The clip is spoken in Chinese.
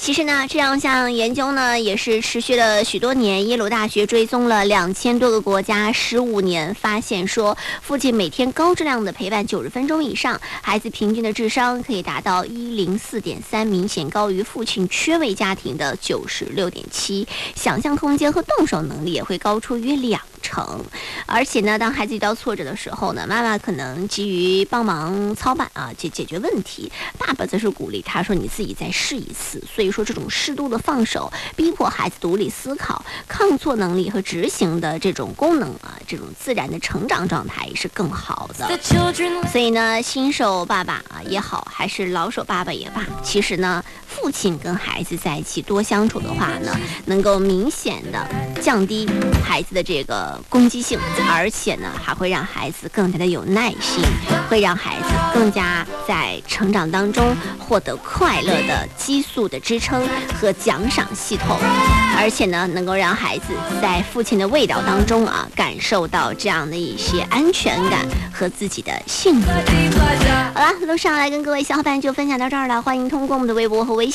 其实呢，这样项研究呢也是持续了许多年。耶鲁大学追踪了2000多个国家15年，发现说父亲每天高质量的陪伴90分钟以上，孩子平均的智商可以达到104.3，明显高于父亲缺位家庭的96.7，想象空间和动手能力也会高出约2成。而且呢，当孩子遇到挫折的时候呢，妈妈可能急于帮忙操办解决问题，爸爸则是鼓励他说你自己再试一次。所以说这种适度的放手，逼迫孩子独立思考、抗挫能力和执行的这种功能这种自然的成长状态是更好的。所以呢，新手爸爸也好，还是老手爸爸也罢，其实呢，父亲跟孩子在一起多相处的话呢，能够明显的降低孩子的这个攻击性，而且呢，还会让孩子更加的有耐心，会让孩子更加在成长当中获得快乐的激素的支撑和奖赏系统，而且呢，能够让孩子在父亲的味道当中感受到这样的一些安全感和自己的幸福感。好了，路上来跟各位小伙伴就分享到这儿了，欢迎通过我们的微博和微